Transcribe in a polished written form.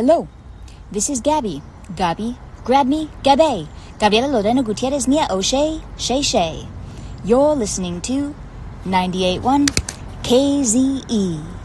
Hello, this is Gabby. Gabi, grab me, Gabe. Gabriela Lorena Gutierrez Mia O'Shea, Shay Shay. You're listening to 98.1 KZE.